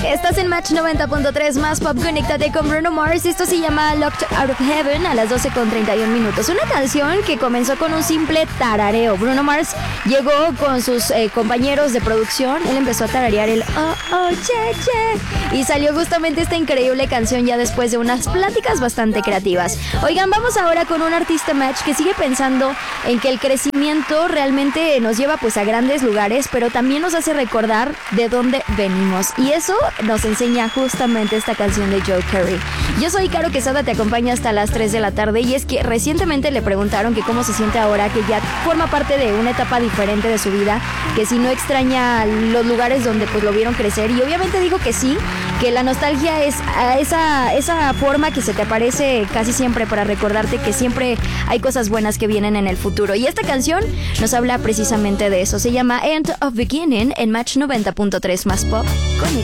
Estás en Match 90.3 más pop. Conéctate con Bruno Mars. Esto se llama Locked Out of Heaven a las 12:31 minutos. Una canción que comenzó con un simple tarareo. Bruno Mars llegó con sus compañeros de producción. Él empezó a tararear el che. Y salió justamente esta increíble canción ya después de unas pláticas bastante creativas. Oigan, vamos ahora con un artista Match que sigue pensando en que el crecimiento realmente nos lleva pues a grandes lugares, pero también nos hace recordar de dónde venimos. Y eso nos enseña justamente esta canción de Joe Perry. Yo soy Caro Quesada, te acompaño hasta las 3 de la tarde. Y es que recientemente le preguntaron que cómo se siente ahora, que ya forma parte de una etapa diferente de su vida, que si no extraña los lugares donde pues lo vieron crecer. Y obviamente digo que sí, que la nostalgia es esa forma que se te aparece casi siempre para recordarte que siempre hay cosas buenas que vienen en el futuro. Y esta canción nos habla precisamente de eso. Se llama End of Beginning en Match 90.3 más pop. Conecta.